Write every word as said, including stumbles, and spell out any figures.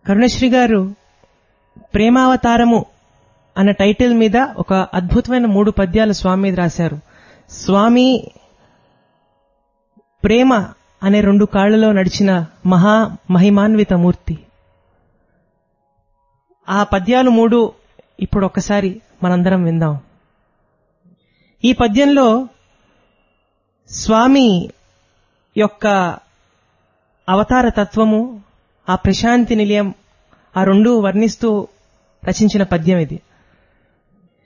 కరుణశ్రీ గారు ప్రేమావతారము అన్న టైటిల్ మీద ఒక అద్భుతమైన మూడు పద్యాలు స్వామి మీద రాశారు. స్వామి ప్రేమ అనే రెండు కాళ్లలో నడిచిన మహా మహిమాన్విత మూర్తి. ఆ పద్యాలు మూడు ఇప్పుడు ఒక్కసారి మనందరం విందాం. ఈ పద్యంలో స్వామి యొక్క అవతార తత్వము, ఆ ప్రశాంతి నిలయం, ఆ రెండు వర్ణిస్తూ రచించిన పద్యం ఇది.